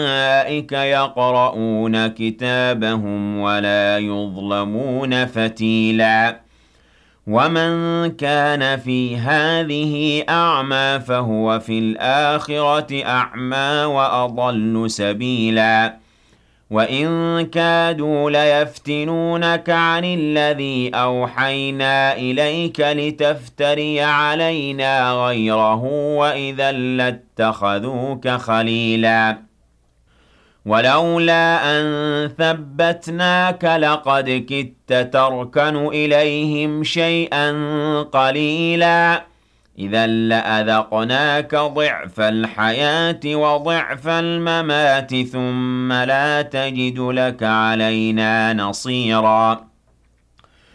أولئك يقرؤون كتابهم ولا يظلمون فتيلا ومن كان في هذه أعمى فهو في الآخرة أعمى وأضل سبيلا وإن كادوا ليفتنونك عن الذي أوحينا إليك لتفتري علينا غيره وإذا لاتخذوك خليلا ولولا أن ثبتناك لقد كدت تركن إليهم شيئا قليلا إذا لأذقناك ضعف الحياة وضعف الممات ثم لا تجد لك علينا نصيرا